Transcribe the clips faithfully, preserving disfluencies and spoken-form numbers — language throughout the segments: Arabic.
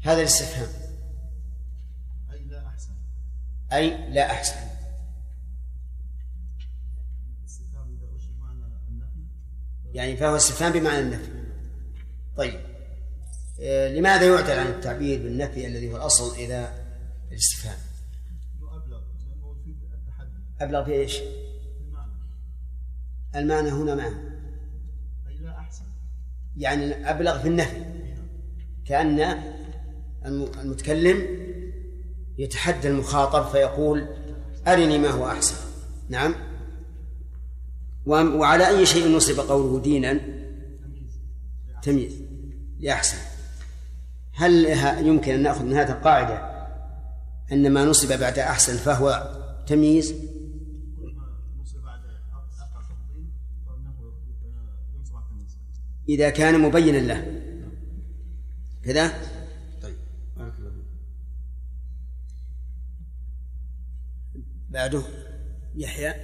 هذا الاستفهام أي لا أحسن أي لا أحسن يعني فهو استفهام بمعنى النفي. طيب آه لماذا يعدل عن التعبير بالنفي الذي هو الأصل إذا الاستفهام؟ أبلغ في إيش؟ المعنى هنا معه أي لا أحسن يعني أبلغ في النفي، كأن المتكلم يتحدى المخاطب فيقول أرني ما هو أحسن. نعم. وعلى أي شيء نصب قوله دينا؟ تمييز لأحسن. هل يمكن أن نأخذ من هذه القاعدة أن ما نصب بعد أحسن فهو تمييز؟ إذا كان مبينا له كذا. طيب بعده يحيى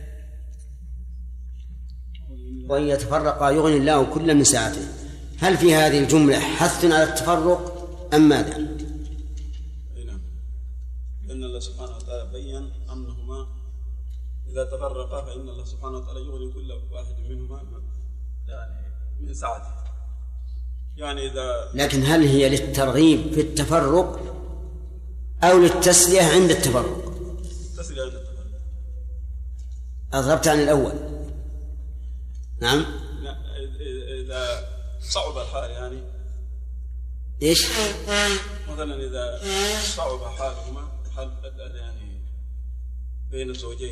وإن يتفرقا يغني الله كلا من سعته. هل في هذه الجملة حث على التفرق أم ماذا؟ نعم، لأن الله سبحانه وتعالى بيّن أنهما إذا تفرقا فإن الله سبحانه وتعالى يغني كل واحد منهما يعني من سعته. يعني إذا لكن هل هي للترغيب في التفرق أو للتسلية عند التفرق؟ التسلية عند التفرق. أضربت عن الأول. نعم. إذا صعب الحال يعني إيش؟ مثلا إذا صعب حالهما حال يعني بين الزوجين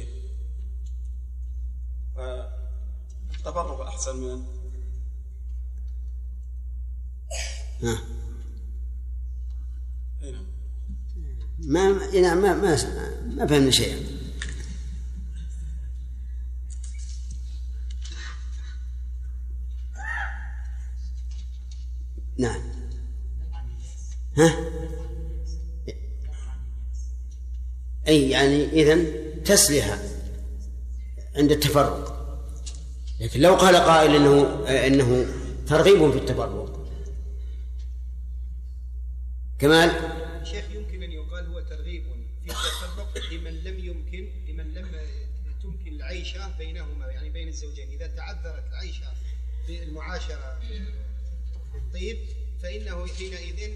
فالتفرق أحسن من ها. هنا. ما ما ما ما, ما فهمنا شيئا. نعم. ها؟ أي يعني إذن تسليها عند التفرق. لكن لو قال قائل إنه إنه ترغيب في التفرق. كمال شيخ يمكن أن يقال هو ترغيب في التفرق لمن لم يمكن لمن لم تمكن العيشة بينهما يعني بين الزوجين. إذا تعذرت العيشة بالمعاشرة بالطيب فإنه حينئذ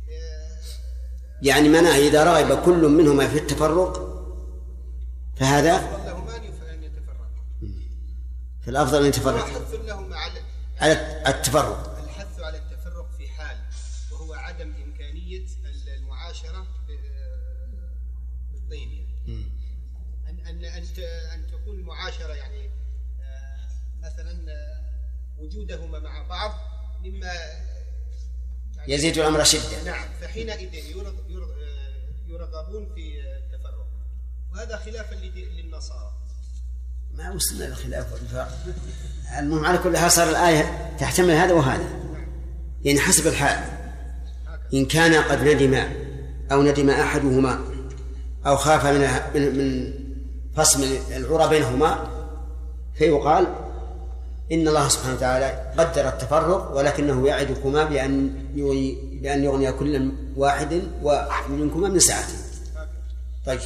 يعني معناه إذا رغب كل منهما في التفرق فهذا لهما أن يتفرق. فالأفضل أن يتفرق على التفرق. الحث على التفرق في حال وهو عدم إمكانية المعاشرة بالطيب يعني. أن أن أن أن تكون المعاشرة يعني مثلا وجودهما مع بعض مما يعني يزيد الأمر شدة. نعم. فحينئذ يرغبون في التفرق وهذا خلافا للنصارى. ما وصلنا للخلاف. المهم على كل حال صار الآية تحتمل هذا وهذا يعني حسب الحال. إن كان قد ندم أو ندم أحدهما أو خاف من من فصل العرى بينهما فيقال إن الله سبحانه وتعالى قدر التفرق ولكنه يعدكما بأن بأن يغني كل واحد ومنكما من سعته. طيب.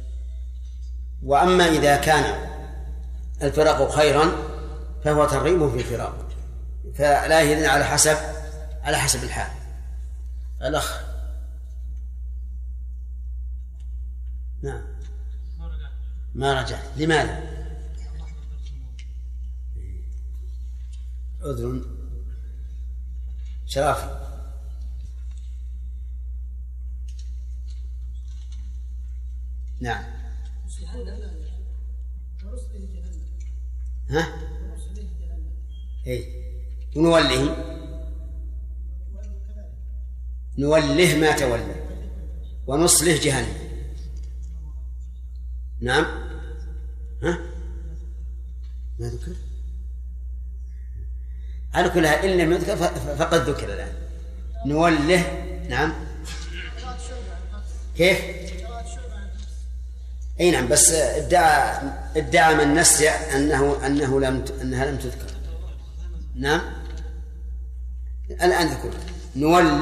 وأما إذا كان الفراق خيرا فهو ترغيب في الفراق فلا يهدن على حسب على حسب الحال. الأخ. نعم. ما رجع. لماذا؟ عذر شرافي. نعم. ها؟ اي ونوله نوله ما تولى ونصله جهنم. نعم. ها؟ ما ذكر على كلها إن لم يذكر فقد ذكر الآن. نوله. نعم. كيف؟ أي نعم. بس ادعى ادعى من نسي أنه أنه لم أنها لم تذكر. نعم. الآن ذكر نوله